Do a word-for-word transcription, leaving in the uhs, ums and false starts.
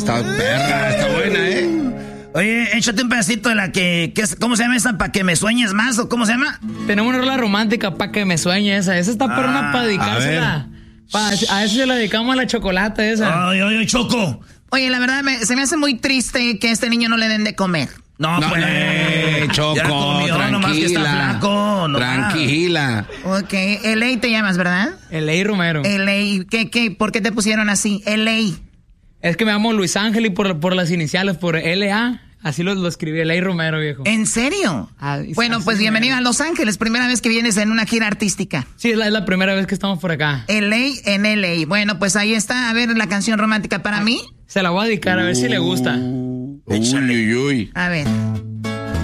está perra, está buena, ¿eh? Oye, échate un pedacito de la que, que es, ¿cómo se llama esa? ¿Para que me sueñes más? ¿O cómo se llama? Tenemos una rola romántica para que me sueñe esa. Esa está para una para dedicársela. Pa, a eso se la dedicamos a la chocolate esa. Ay, ay, ay, Choco. Oye, la verdad, me, se me hace muy triste que a este niño no le den de comer. No, No, pues. eh, Choco, ya comió, tranquila. nomás que está flaco. No, tranquila. Ok, L A te llamas, ¿verdad? L A Romero. L A, ¿qué, qué? ¿Por qué te pusieron así? L A. Es que me llamo Luis Ángel y por, por las iniciales, por L A, así lo, lo escribí, L A Romero, viejo. ¿En serio? Ah, bueno, pues bienvenido a Los Ángeles, primera vez que vienes en una gira artística. Sí, es la, es la primera vez que estamos por acá. L A en L A. Bueno, pues ahí está, a ver la canción romántica para mí. Se la voy a dedicar, a ver si le gusta. Uy, uy, uy. A ver.